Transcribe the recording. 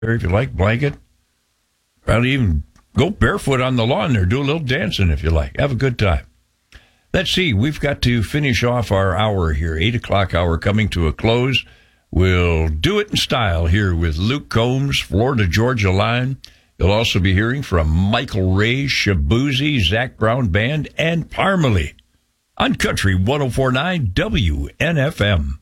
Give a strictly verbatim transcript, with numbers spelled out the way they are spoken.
if you like, blanket. Probably even go barefoot on the lawn there. Do a little dancing if you like. Have a good time. Let's see. We've got to finish off our hour here. Eight o'clock hour coming to a close. We'll do it in style here with Luke Combs, Florida Georgia Line. You'll also be hearing from Michael Ray, Shabuzi, Zach Brown Band, and Parmalee on Country one oh four point nine W N F M.